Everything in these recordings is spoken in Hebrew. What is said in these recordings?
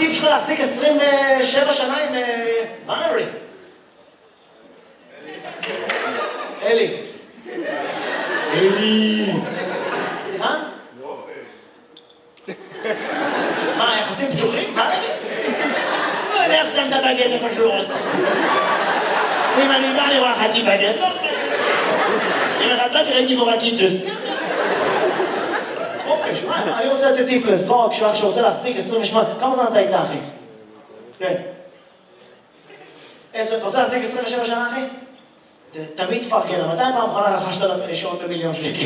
הטיפ שלך להחזיק 27 שנה עם ראנרי? אלי. סליחה? מה, יחסים פתוחים? מה נגיד? לא יודע איך שם את הבגט איפה שהוא רוצה. אם אני בא, אני רואה חצי בגט, לא. אם אחד בא, ראיתי בו בקיטוס. חופש, מה? אני רוצה לתת טיפ לזוג שלך שרוצה להחזיק 28... כמה זמן אתה איתה, אחי? כן. אתה רוצה להחזיק 27 שנה, אחי? תמיד תפרגן, מתי פעם אחרונה רכשת שעון ב1,000,000 שקל?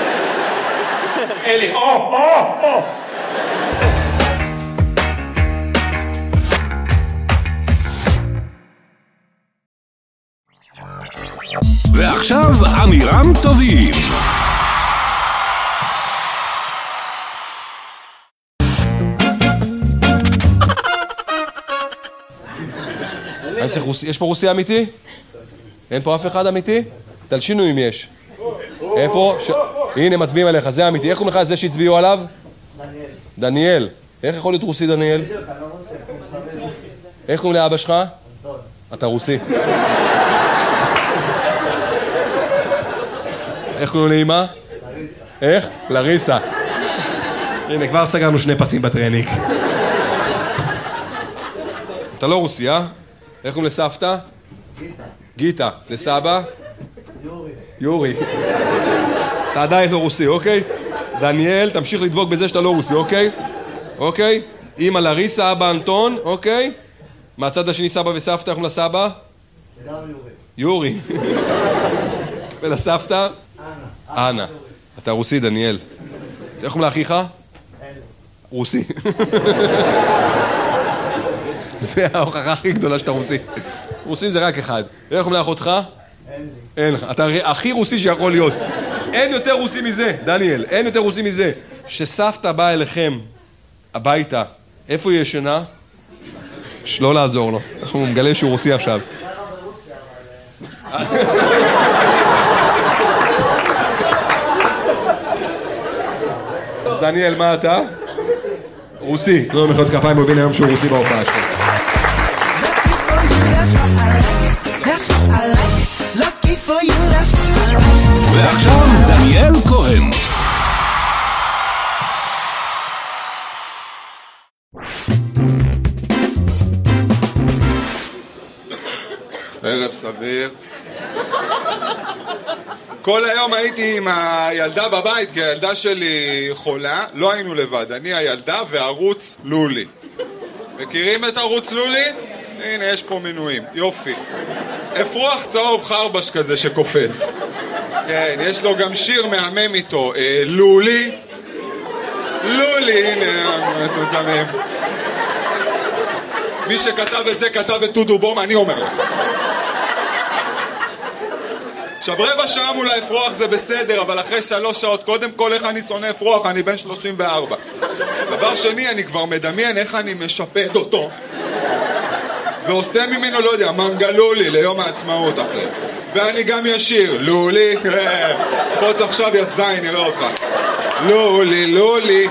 אלי, או! ועכשיו אמירם טובים. יש פה רוסי אמיתי? אין פה אף אחד אמיתי? תלשינו אם יש. איפה? הנה מצביעים עליך, זה אמיתי. איך קוראים לך זה שהצביעו עליו? דניאל. איך יכול להיות רוסי דניאל? איך קוראים לאבא שלך? אתה רוסי. איך קוראים לאמא? איך? לריסה. הנה, כבר סגרנו 2 פסים בטרניק. אתה לא רוסי, אה? איך קוראים לסבתא? גיטה. לסבא? יורי. אתה עדיין לא רוסי, אוקיי? דניאל, תמשיך לדבוק בזה שאתה לא רוסי, אוקיי? אוקיי? אמא לריסה, אבא אנטון, אוקיי? מהצד השני סבא וסבתא, איך קוראים לסבא? יורי. ולסבתא? אנה. אתה רוסי, דניאל. איך קוראים לאחיך? רוסי. זה ההוכחה הכי גדולה שאתה רוסי. רוסים זה רק אחד. איך קוראים לאחותך? אין לך. אתה הכי רוסי שיכול להיות. אין יותר רוסי מזה, דניאל. אין יותר רוסי מזה. שסבתא באה אליכם הביתה, איפה היא ישנה? לא לעזור לו. אנחנו מגלים שהוא רוסי עכשיו. אז דניאל, מה אתה? רוסי. לא מחיאות כפיים, הוא הבין היום שהוא רוסי בהופעה שלו. ועכשיו דניאל כהן. ערב סביר. כל היום הייתי עם הילדה בבית, כי הילדה שלי חולה, לא היינו לבד, אני הילדה וערוץ לולי. מכירים את ערוץ לולי? הנה, יש פה מנויים, יופי. אפרוח צהוב חרבש כזה שקופץ. כן, יש לו גם שיר מהמם איתו, לולי. לולי, הנה, מטומטמים. מי שכתב את זה כתב את טודו בום, אני אומר לך. עכשיו 15 שעה מול האפרוח זה בסדר, אבל אחרי 3 שעות, קודם כל איך אני שונא אפרוח, אני בן 34. דבר שני, אני כבר מדמיין איך אני משפט אותו ועושה ממנו, לא יודע, מנגלולי ליום העצמאות אחרי. ואני גם ישיר, לולי, פוץ עכשיו יא זין, נראה אותך. לולי, לולי,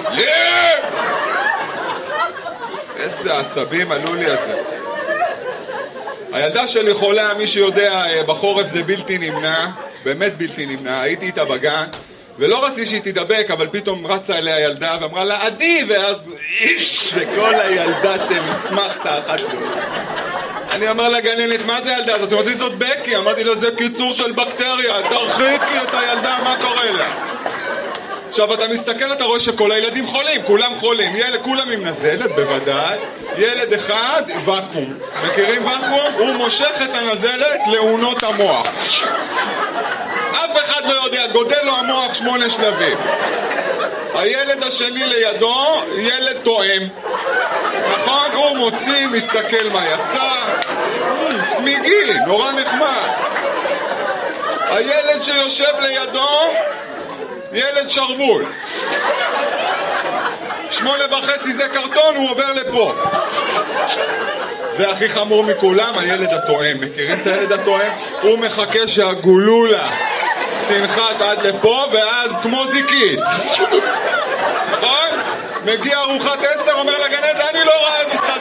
איזה עצבים הלולי הזה. הילדה שלי חולה, מי שיודע, בחורף זה בלתי נמנע, באמת בלתי נמנע, הייתי איתה בגן, ולא רציתי שהיא תדבק, אבל פתאום רצה אליה ילדה ואמרה לה, עדי, ואז איש, וכל הילדה שמסמכת אחת לו. אני אמר לגננת, מה זה ילדה הזאת? אמרתי לי, זאת בקי. אמרתי לו, זה קיצור של בקטריה, תרחיקי את הילדה, מה קורה לה? עכשיו אתה מסתכל, אתה רואה שכל הילדים חולים, כולם חולים, כולם עם נזלת בוודאי, ילד אחד, וקום. מכירים וקום? הוא מושך את הנזלת לאונות המוח. אף אחד לא יודע, גודל לו המוח 8 שלבים. הילד השני לידו, ילד תואם. נכון? הוא מוציא, מסתכל מה יצא, צמיגי, נורא נחמד. הילד שיושב לידו, ילד שרבול. 8:30 זה קרטון, הוא עובר לפה. והכי חמור מכולם, הילד התואם. מכירים את הילד התואם? הוא מחכה שהגולולה תנחת עד לפה, ואז כמו זיקית. נכון? מגיע ארוחת 10, אומר לגננת, אני לא רעב, מסתדר.